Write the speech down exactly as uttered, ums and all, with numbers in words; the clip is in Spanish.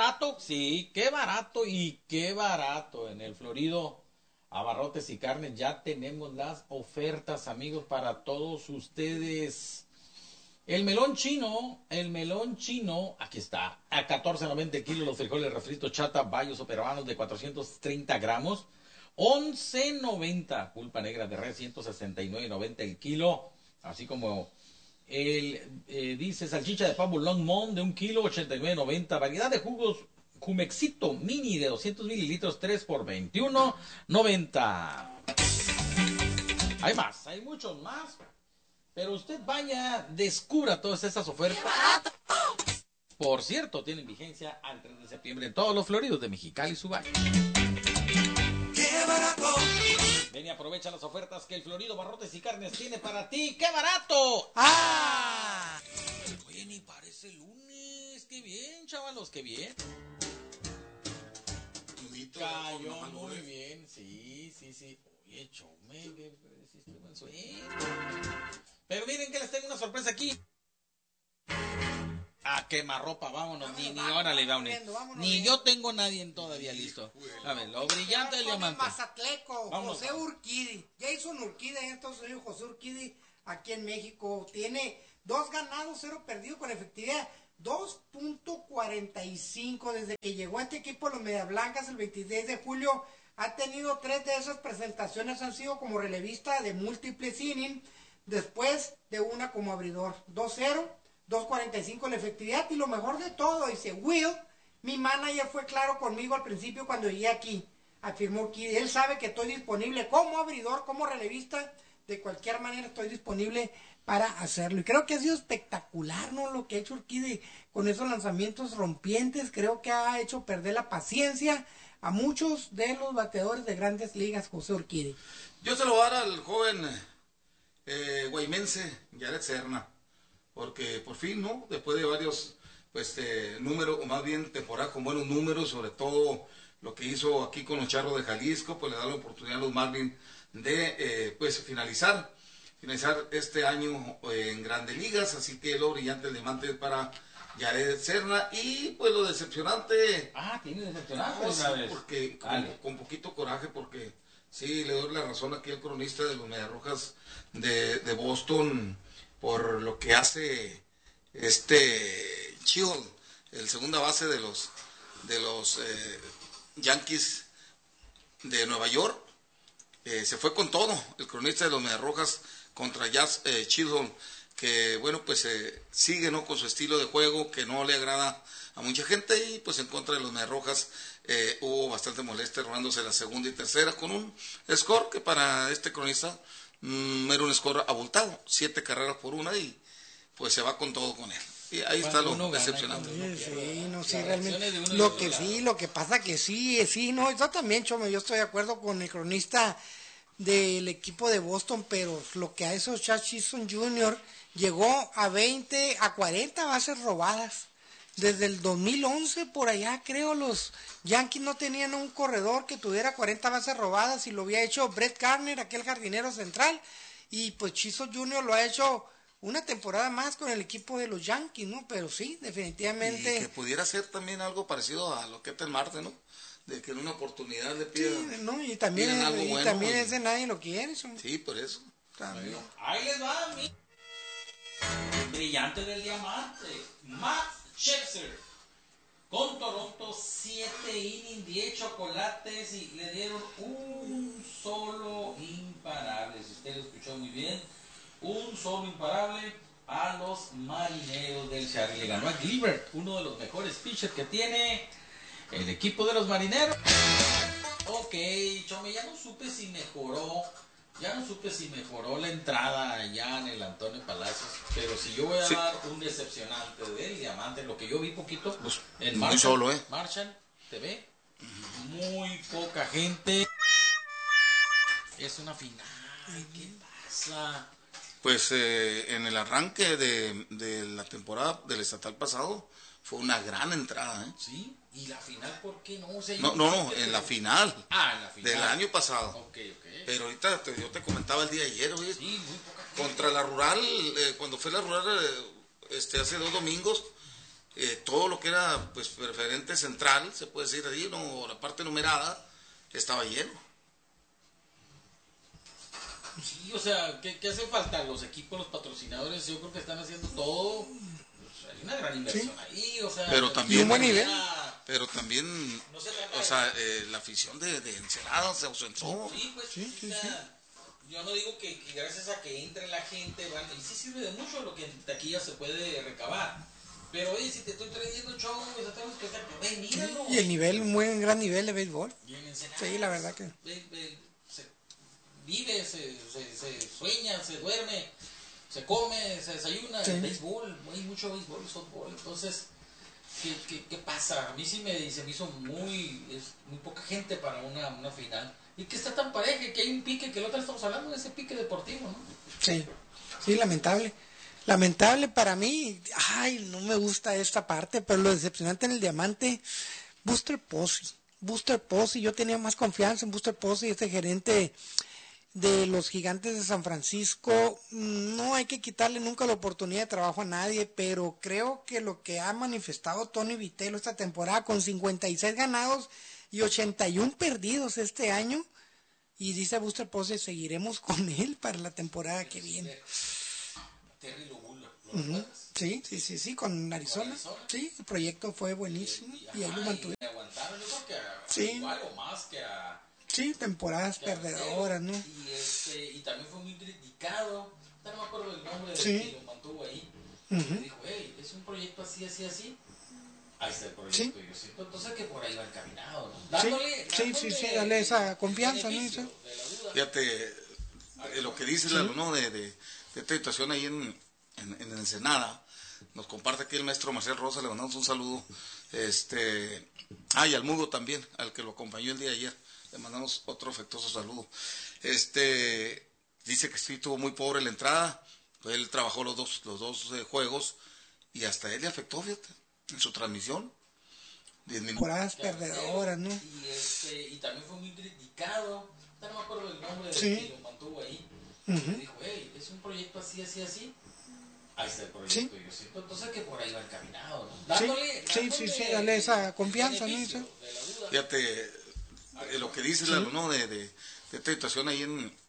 barato, sí, qué barato y qué barato. En el Florido Abarrotes y Carnes ya tenemos las ofertas, amigos, para todos ustedes. El melón chino, el melón chino, aquí está, a catorce noventa el kilo, los frijoles refritos chata, bayos o peruanos de cuatrocientos treinta gramos, once noventa, pulpa negra de res, ciento sesenta y nueve noventa el kilo, así como el, eh, dice, salchicha de pavo Longmont de un kilo, ochenta y nueve noventa, variedad de jugos Jumexito mini de doscientos mililitros, tres por veintiuno noventa. Hay más, hay muchos más. Pero usted vaya, descubra todas estas ofertas. Por cierto, tienen vigencia al tres de septiembre en todos los Floridos de Mexicali y Subay. ¡Qué barato! Ven y aprovecha las ofertas que el Florido Abarrotes y Carnes tiene para ti. ¡Qué barato! ¡Ah! Oye, ni parece lunes. ¡Qué bien, chavalos! ¡Qué bien! Cayó muy bien. Sí, sí, sí. Oye, chome, que hiciste buen sueño. Pero miren que les tengo una sorpresa aquí. A quemarropa, vámonos. Vámonos, ni, ni órale, vámonos. Ni yo tengo nadie todavía listo. A ver, lo brillante del diamante. Mazatleco, vámonos, José Urquidi. Jason Urquidi en Estados Unidos, José Urquidi aquí en México. Tiene dos ganados, cero perdido con efectividad. dos punto cuarenta y cinco desde que llegó a este equipo los Medias Blancas el veintiséis de julio. Ha tenido tres de esas presentaciones, han sido como relevista de múltiples innings. Después de una como abridor, dos cero, dos cuarenta y cinco la efectividad, y lo mejor de todo, dice Will, mi manager fue claro conmigo al principio cuando llegué aquí, afirmó Urquidi, él sabe que estoy disponible como abridor, como relevista, de cualquier manera estoy disponible para hacerlo, y creo que ha sido espectacular, ¿no? Lo que ha hecho Urquidi con esos lanzamientos rompientes, creo que ha hecho perder la paciencia a muchos de los bateadores de grandes ligas, José Urquidi. Yo se lo voy a dar al joven Eh, guaymense, Yaret Serna, porque por fin, ¿no? Después de varios, pues, eh, números, o más bien temporadas con buenos números, sobre todo lo que hizo aquí con los Charros de Jalisco, pues le da la oportunidad a los Marlins de, eh, pues, finalizar, finalizar este año eh, en Grandes Ligas, así que lo brillante el diamante para Yaret Serna, y pues lo decepcionante... Ah, tiene decepcionante. No, sí, porque con, con poquito coraje, porque... Sí, le doy la razón aquí al cronista de los Mediarrojas de, de Boston por lo que hace este Chill, el segunda base de los de los eh, Yankees de Nueva York. Eh, se fue con todo el cronista de los Mediarrojas contra Jazz eh, Chisholm, que bueno, pues eh, sigue, ¿no?, con su estilo de juego que no le agrada a mucha gente, y pues en contra de los Mediarrojas eh, hubo bastante molestia, robándose la segunda y tercera con un score que para este cronista mmm, era un score abultado, siete carreras por una, y pues se va con todo con él. Y ahí está lo decepcionante. Sí, sí, no, sí, realmente. Lo que sí, lo que pasa que sí, sí, no, yo también, Chome, yo estoy de acuerdo con el cronista del equipo de Boston, pero lo que a esos Chad Chisholm junior llegó a veinte, a cuarenta bases robadas. Desde el dos mil once por allá, creo, los Yankees no tenían un corredor que tuviera cuarenta bases robadas, y lo había hecho Brett Gardner, aquel jardinero central, y pues Chisholm junior lo ha hecho una temporada más con el equipo de los Yankees, ¿no? Pero sí, definitivamente... Y que pudiera ser también algo parecido a lo que es el Marte, ¿no? De que en una oportunidad le pidan, sí, ¿no? Y también, algo y bueno, también y... ese nadie lo quiere. Son... Sí, por eso. También. Ahí les va, mi brillante del diamante, Max Scherzer, con Toronto, siete innings, diez chocolates, y le dieron un solo imparable. Si usted lo escuchó muy bien, un solo imparable a los Marineros del Charlie. Le ganó a Gilbert, uno de los mejores pitchers que tiene el equipo de los Marineros. Ok, Chome, ya no supe si mejoró, ya no supe si mejoró la entrada allá en el Antonio Palacios, pero si yo voy a sí. dar un decepcionante del diamante, lo que yo vi poquito pues, en Marshall, solo, ¿eh? Marshall T V, uh-huh. Muy poca gente. Es una final. ¿Qué pasa? Pues eh, en el arranque de, de la temporada del estatal pasado fue una gran entrada, ¿eh? Sí. ¿Y la final por qué no? O sea, no, no, no, en la final. Ah, en la final. Del año pasado. Ok, ok. Pero ahorita te, yo te comentaba el día de ayer, ¿oye? Sí, muy poca gente. Contra la Rural, eh, cuando fue la Rural, eh, este, hace dos domingos, eh, todo lo que era pues preferente central, se puede decir ahí, no, la parte numerada, estaba lleno. Sí, o sea, ¿qué, qué hace falta? Los equipos, los patrocinadores, yo creo que están haciendo todo. Pues, hay una gran inversión Sí. ahí, o sea. Pero también, Y un buen nivel. pero también, No se trata o de- sea, eh, la afición de, de Ensenada se ausentó. Sí, pues, Sí, sí, o sea, yo no digo que, que gracias a que entre la gente, van, y sí sirve de mucho lo que en taquilla se puede recabar. Pero oye, si te estoy trayendo show, o sea, tengo que estar, ve, míralo. Y el nivel, un buen gran nivel de béisbol. Y en Ensenada, Sí, la verdad que- ve- ve- se vive, se, se, se sueña, se duerme, se come, se desayuna, Sí. el béisbol, hay mucho béisbol, softball, entonces, ¿qué, qué, qué pasa? A mí sí me, se me hizo muy, es muy poca gente para una, una final, y que está tan pareja, que hay un pique, que el otro estamos hablando de ese pique deportivo, ¿no? Sí, sí, lamentable. Lamentable para mí, ay, no me gusta esta parte, pero lo decepcionante en el diamante, Buster Posey. Buster Posey, yo tenía más confianza en Buster Posey, este gerente de los Gigantes de San Francisco. No hay que quitarle nunca la oportunidad de trabajo a nadie, pero creo que lo que ha manifestado Tony Vitello esta temporada con cincuenta y seis ganados y ochenta y uno perdidos este año, y dice Buster Posey, seguiremos con él para la temporada que viene. Terry Lubulo, ¿lo Ujú. recuerdas? Sí, sí, sí, sí, con Arizona. Arizona. Sí, el proyecto fue buenísimo y, ahí lo ajá, mantuvieron. y aguantaron, yo creo que a, Sí. igual o más que a... Sí, temporadas que a perdedoras, ¿no? Y, este, y también fue muy criticado, no me acuerdo del nombre Sí. de que lo mantuvo ahí. Ujú. Y dijo, hey, es un proyecto así, así, así. Ahí está el proyecto, Sí. yo siento entonces que por ahí va encaminado, ¿no? Sí, Dándole, sí, sí, sí, dale esa confianza, ¿no? beneficio Eso. de la duda. Fíjate, eh, lo que dice el alumno de, de, de esta situación ahí en, en, en Ensenada, nos comparte aquí el maestro Marcel Rosa, le mandamos un saludo. Este, ah, y al Mudo también, al que lo acompañó el día de ayer, le mandamos otro afectuoso saludo. Este, dice que sí, tuvo muy pobre la entrada, él trabajó los dos, los dos eh, juegos, y hasta él le afectó, fíjate, en su transmisión. Diez minutos. Temporadas perdedoras, ¿no? Y, este, y también fue muy criticado, no me acuerdo del nombre de Sí. que lo mantuvo ahí. Ujú. Y dijo, hey, es un proyecto así, así, así. Ahí está el proyecto, yo siento entonces que por ahí va encaminado, ¿no? Sí, Dándole, sí, sí, sí, dale esa confianza, ¿no? beneficio Eso. de la duda. Fíjate, eh, lo que dice el alumno de, de, de esta situación ahí en,